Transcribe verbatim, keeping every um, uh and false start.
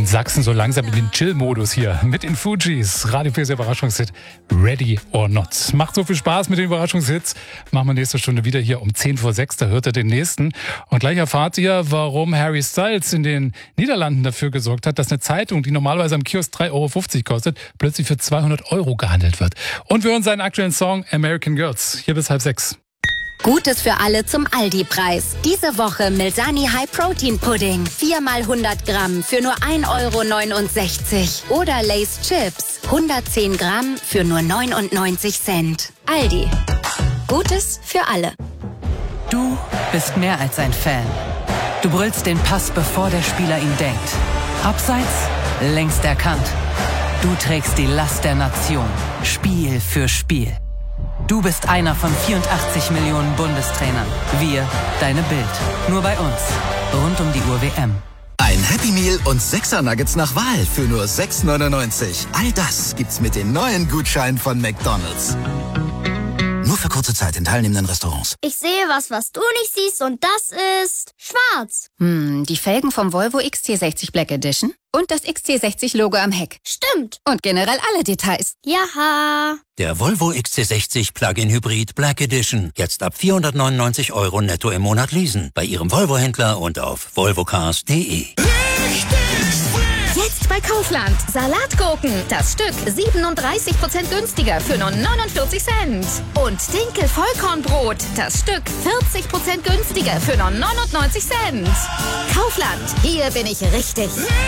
und Sachsen so langsam in den Chill-Modus hier mit den Fugees. Radio vier Überraschungshit Ready or Not. Macht so viel Spaß mit den Überraschungshits. Machen wir nächste Stunde wieder hier um zehn vor sechs. Da hört ihr den nächsten. Und gleich erfahrt ihr, warum Harry Styles in den Niederlanden dafür gesorgt hat, dass eine Zeitung, die normalerweise am Kiosk drei Euro fünfzig kostet, plötzlich für zweihundert Euro gehandelt wird. Und wir hören seinen aktuellen Song American Girls. Hier bis halb sechs. Gutes für alle zum Aldi-Preis. Diese Woche Milsani High Protein Pudding. vier mal hundert Gramm für nur ein Euro neunundsechzig. Oder Lay's Chips. hundertzehn Gramm für nur neunundneunzig Cent. Aldi. Gutes für alle. Du bist mehr als ein Fan. Du brüllst den Pass, bevor der Spieler ihn denkt. Abseits, längst erkannt. Du trägst die Last der Nation. Spiel für Spiel. Du bist einer von vierundachtzig Millionen Bundestrainern. Wir, deine Bild. Nur bei uns. Rund um die Uhr W M. Ein Happy Meal und sechser Nuggets nach Wahl für nur sechs neunundneunzig. All das gibt's mit den neuen Gutscheinen von McDonald's. Nur für kurze Zeit in teilnehmenden Restaurants. Ich sehe was, was du nicht siehst, und das ist schwarz. Hm, die Felgen vom Volvo X C sechzig Black Edition und das X C sechzig Logo am Heck. Stimmt. Und generell alle Details. Jaha. Der Volvo X C sechzig Plug-in Hybrid Black Edition. Jetzt ab vierhundertneunundneunzig Euro netto im Monat leasen. Bei Ihrem Volvo-Händler und auf volvocars punkt de. Jetzt bei Kaufland. Salatgurken. Das Stück siebenunddreißig Prozent günstiger für nur neunundvierzig Cent. Und Dinkel-Vollkornbrot. Das Stück vierzig Prozent günstiger für nur neunundneunzig Cent. Kaufland. Hier bin ich richtig.